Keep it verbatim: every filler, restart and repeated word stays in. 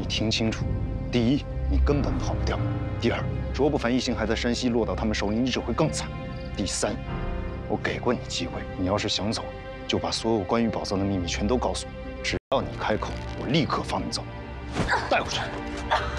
听清楚：第一，你根本跑不掉；第二，卓不凡一行还在山西，落到他们手里，你只会更惨；第三，我给过你机会，你要是想走，就把所有关于宝藏的秘密全都告诉我。只要你开口，我立刻放你走，带回去。